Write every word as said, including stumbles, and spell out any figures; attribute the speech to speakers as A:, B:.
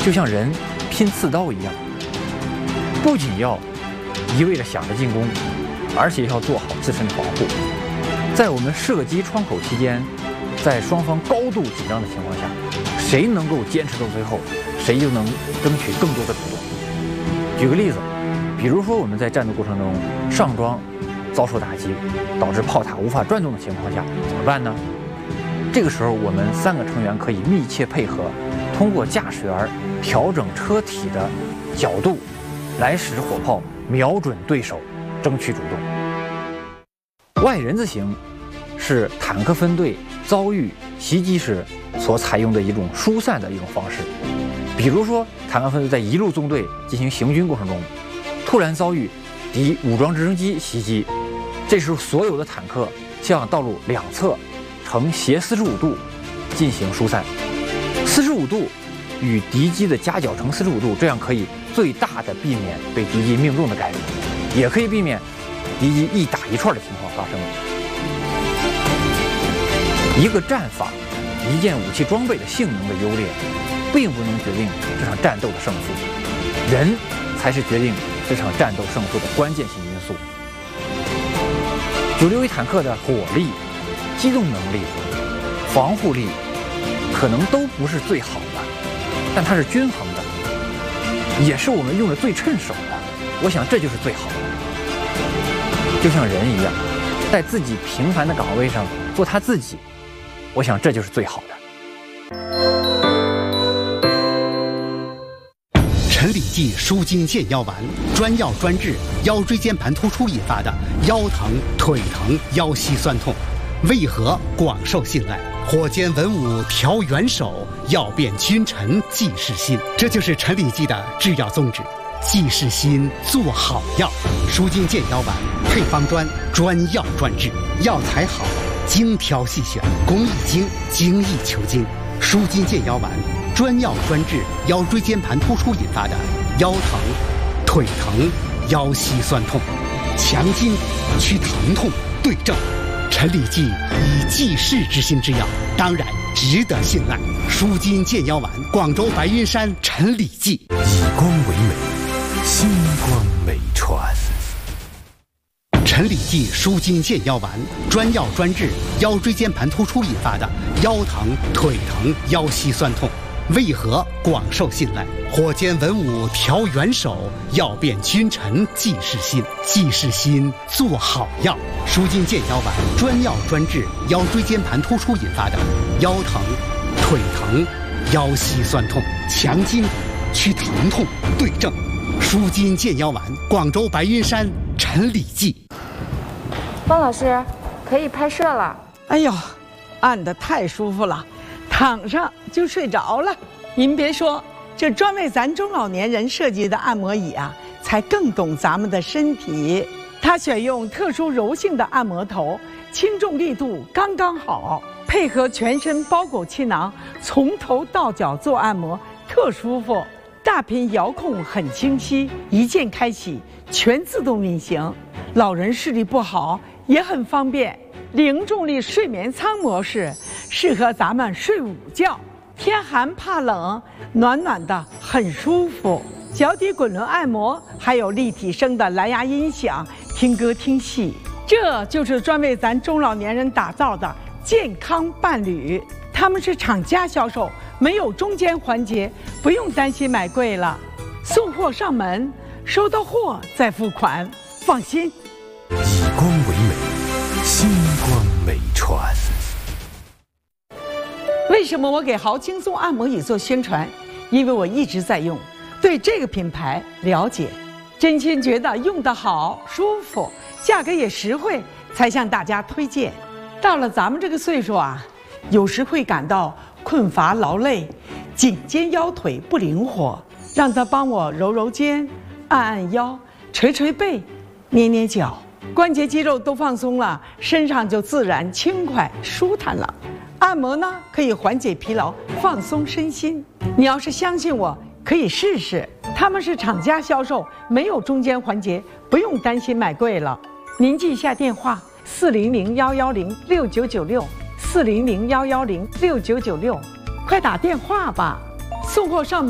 A: 就像人拼刺刀一样，不仅要一味地想着进攻，而且要做好自身的防护。在我们射击窗口期间，在双方高度紧张的情况下，谁能够坚持到最后，谁就能争取更多的主动。举个例子，比如说我们在战斗过程中上装遭受打击，导致炮塔无法转动的情况下，怎么办呢？这个时候，我们三个成员可以密切配合，通过驾驶员调整车体的角度，来使火炮瞄准对手，争取主动。外人字形是坦克分队遭遇袭击时所采用的一种疏散的一种方式。比如说，坦克分队在一路纵队进行行军过程中，突然遭遇敌武装直升机袭击，这时候所有的坦克向道路两侧呈斜四十五度进行疏散。四十五度与敌机的夹角呈四十五度，这样可以最大的避免被敌机命中的概率，也可以避免敌机一打一串的情况发生。一个战法、一件武器装备的性能的优劣，并不能决定这场战斗的胜负，人才是决定这场战斗胜负的关键性因素。九六一坦克的火力、机动能力、防护力，可能都不是最好的，但它是均衡的，也是我们用的最趁手的。我想这就是最好的。就像人一样，在自己平凡的岗位上做他自己，我想这就是最好的。
B: 陈李济舒筋健腰丸，专药专治腰椎间盘突出引发的腰疼、腿疼、腰膝酸痛，为何广受信赖？火箭文武调元首，药变君臣济世心。这就是陈李济的制药宗旨，济世心，做好药。舒筋健腰丸配方专，专药专治，药材好，精挑细选，工艺精，精益求精。舒筋健腰丸专药专治腰椎间盘突出引发的腰疼、腿疼、腰膝酸痛，强筋去疼痛，对症。陈李济以济世之心之药，当然值得信赖。舒筋健腰丸，广州白云山陈李济。
C: 以光为美，星光美传。
B: 陈李济舒筋健腰丸，专药专治腰椎间盘突出引发的腰疼、腿疼、腰膝酸痛，为何广受信赖？火箭文武调元首，药变君臣济世心。济世心，做好药。舒筋健腰丸专药专治腰椎间盘突出引发的腰疼、腿疼、腰膝酸痛，强筋去疼痛，对症。舒筋健腰丸，广州白云山陈李济。
D: 方老师，可以拍摄了。
E: 哎呦，按得太舒服了，躺上就睡着了。您别说，这专为咱中老年人设计的按摩椅啊，才更懂咱们的身体。它选用特殊柔性的按摩头，轻重力度刚刚好，配合全身包裹气囊，从头到脚做按摩，特舒服。大屏遥控很清晰，一键开启，全自动运行。老人视力不好也很方便。零重力睡眠舱模式适合咱们睡午觉，天寒怕冷，暖暖的很舒服。脚底滚轮按摩，还有立体声的蓝牙音响，听歌听戏。这就是专为咱中老年人打造的健康伴侣。他们是厂家销售，没有中间环节，不用担心买贵了。送货上门，收到货再付款，放心。
C: 以光为美，星光美传。
E: 为什么我给豪轻松按摩椅做宣传？因为我一直在用，对这个品牌了解，真心觉得用得好、舒服，价格也实惠，才向大家推荐。到了咱们这个岁数啊，有时会感到困乏劳累，颈肩腰腿不灵活，让他帮我揉揉肩，按按腰，捶捶背，捏捏脚，关节肌肉都放松了，身上就自然轻快舒坦了。按摩呢，可以缓解疲劳，放松身心。你要是相信我，可以试试。他们是厂家销售，没有中间环节，不用担心买贵了。您记一下电话：四零零幺幺零六九九六，四零零幺幺零六九九六，快打电话吧，送货上门。